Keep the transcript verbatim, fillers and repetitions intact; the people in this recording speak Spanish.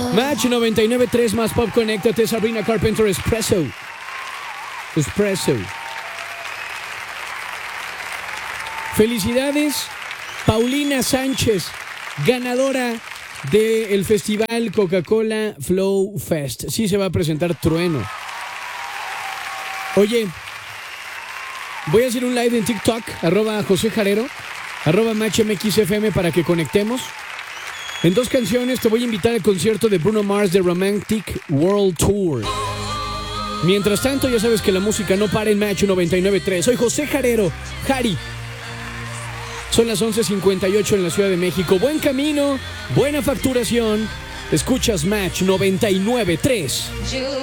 Match noventa y nueve punto tres más Pop, conéctate. Sabrina Carpenter, Espresso. Espresso. Felicidades, Paulina Sánchez, ganadora del festival Coca-Cola Flow Fest. Sí se va a presentar Trueno. Oye, voy a hacer un live en TikTok, arroba José Jarero, arroba MatchMXFM, para que conectemos. En dos canciones te voy a invitar al concierto de Bruno Mars de Romantic World Tour. Mientras tanto, ya sabes que la música no para en Match noventa y nueve punto tres. Soy José Jarero, Jari. Son las once cincuenta y ocho en la Ciudad de México. Buen camino, buena facturación. Escuchas Match noventa y nueve punto tres.